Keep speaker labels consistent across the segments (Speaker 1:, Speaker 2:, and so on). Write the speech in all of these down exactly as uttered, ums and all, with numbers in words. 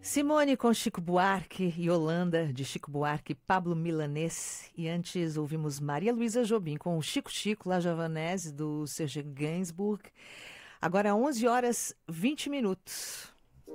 Speaker 1: Simone com Chico Buarque, Yolanda de Chico Buarque, Pablo Milanês. E antes ouvimos Maria Luísa Jobim com o Chico Chico, La Javanese, do Serge Gainsbourg. Agora onze horas e vinte minutos.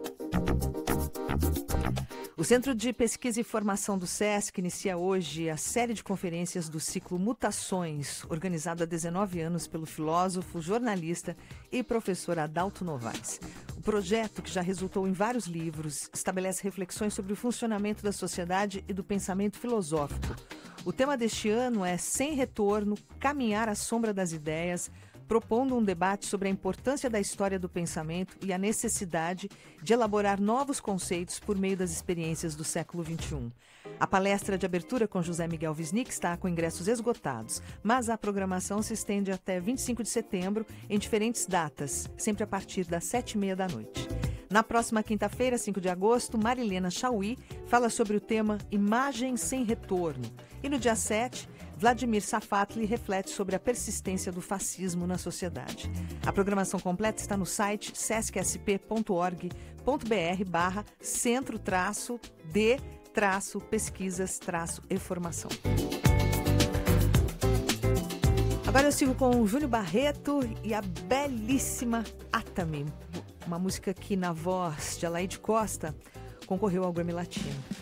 Speaker 1: O Centro de Pesquisa e Formação do SESC inicia hoje a série de conferências do ciclo Mutações, organizado há dezenove anos pelo filósofo, jornalista e professor Adalto Novaes. O projeto, que já resultou em vários livros, estabelece reflexões sobre o funcionamento da sociedade e do pensamento filosófico. O tema deste ano é Sem Retorno, Caminhar à Sombra das Ideias, propondo um debate sobre a importância da história do pensamento e a necessidade de elaborar novos conceitos por meio das experiências do século vinte e um. A palestra de abertura com José Miguel Wisnik está com ingressos esgotados, mas a programação se estende até vinte e cinco de setembro, em diferentes datas, sempre a partir das sete e meia da noite. Na próxima quinta-feira, cinco de agosto, Marilena Chauí fala sobre o tema Imagem Sem Retorno. E no dia sete, Vladimir Safatli reflete sobre a persistência do fascismo na sociedade. A programação completa está no site sescsp ponto org ponto br barra centro traço de traço pesquisas traço e formação. Agora eu sigo com o Júlio Barreto e a belíssima Atami, uma música que na voz de Alaide Costa concorreu ao Grammy Latino.